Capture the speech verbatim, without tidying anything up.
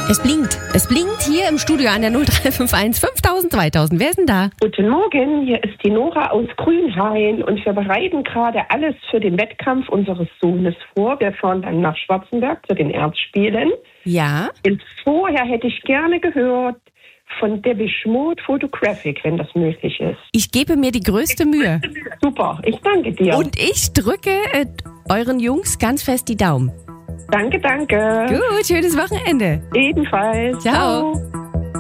Es blinkt. Es blinkt hier im Studio an der null drei fünf eins fünftausend zweitausend. Wer ist denn da? Guten Morgen, hier ist die Nora aus Grünhain und wir bereiten gerade alles für den Wettkampf unseres Sohnes vor. Wir fahren dann nach Schwarzenberg zu den Erzspielen. Ja. Und vorher hätte ich gerne gehört von Depeche Mode Photographic, wenn das möglich ist. Ich gebe mir die größte Mühe. Super, ich danke dir. Und ich drücke äh, euren Jungs ganz fest die Daumen. Danke, danke. Gut, schönes Wochenende. Ebenfalls. Ciao. Ciao.